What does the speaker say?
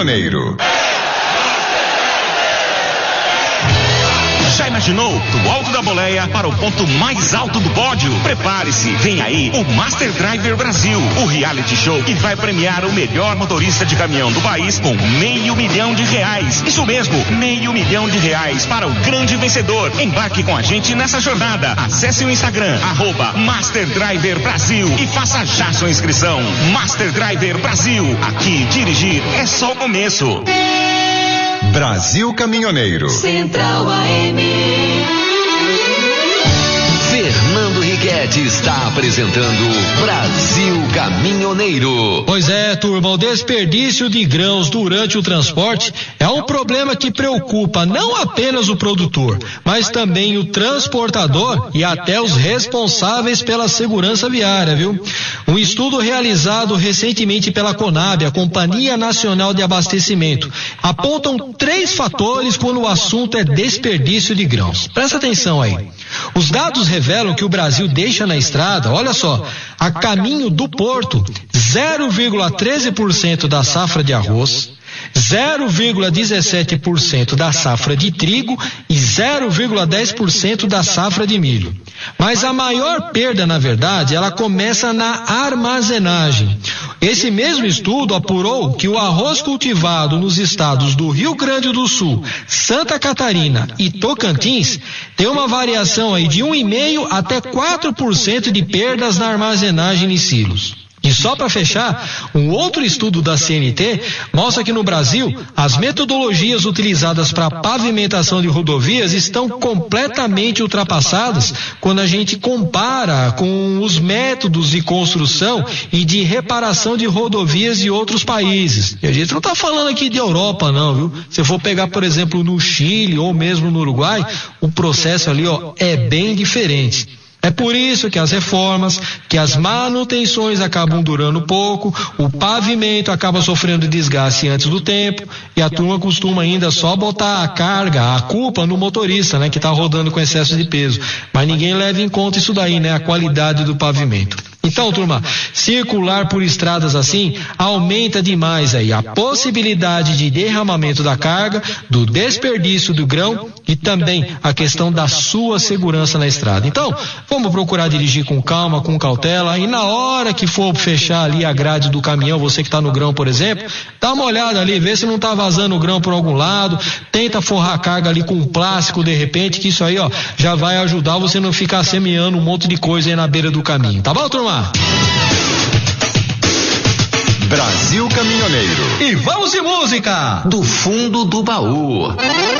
Caminhoneiro. Já imaginou? Do alto da boleia para o ponto mais alto do pódio? Prepare-se, vem aí o Master Driver Brasil, o reality show que vai premiar o melhor motorista de caminhão do país com R$500 mil. Isso mesmo, R$500 mil para o grande vencedor. Embarque com a gente nessa jornada. Acesse o Instagram, @Master Driver Brasil e faça já sua inscrição. Master Driver Brasil, aqui dirigir é só o começo. Brasil Caminhoneiro. Central AM. Fernando Riquetti está apresentando Brasil Caminhoneiro. Pois é, turma, o desperdício de grãos durante o transporte é um problema que preocupa não apenas o produtor, mas também o transportador e até os responsáveis pela segurança viária, viu? Um estudo realizado recentemente pela Conab, a Companhia Nacional de Abastecimento, apontam 3 fatores quando o assunto é desperdício de grãos. Presta atenção aí. Os dados revelam que o Brasil deixa na estrada, olha só, a caminho do porto, 0,13% da safra de arroz, 0,17% da safra de trigo e 0,10% da safra de milho. Mas a maior perda, na verdade, ela começa na armazenagem. Esse mesmo estudo apurou que o arroz cultivado nos estados do Rio Grande do Sul, Santa Catarina e Tocantins tem uma variação aí de 1,5% até 4% de perdas na armazenagem em silos. E só para fechar, um outro estudo da CNT mostra que no Brasil, as metodologias utilizadas para pavimentação de rodovias estão completamente ultrapassadas quando a gente compara com os métodos de construção e de reparação de rodovias de outros países. E a gente não está falando aqui de Europa não, viu? Se for pegar, por exemplo, no Chile ou mesmo no Uruguai, o processo ali, é bem diferente. É por isso que as reformas, que as manutenções acabam durando pouco, o pavimento acaba sofrendo desgaste antes do tempo e a turma costuma ainda só botar a carga, a culpa no motorista, né, que está rodando com excesso de peso. Mas ninguém leva em conta isso daí, né, a qualidade do pavimento. Então, turma, circular por estradas assim aumenta demais aí a possibilidade de derramamento da carga, do desperdício do grão e também a questão da sua segurança na estrada. Então, vamos procurar dirigir com calma, com cautela e na hora que for fechar ali a grade do caminhão, você que está no grão, por exemplo, dá uma olhada ali, vê se não está vazando o grão por algum lado, tenta forrar a carga ali com plástico de repente, que isso aí, já vai ajudar você não ficar semeando um monte de coisa aí na beira do caminho. Tá bom, turma? Brasil Caminhoneiro. E vamos de música! Do fundo do baú.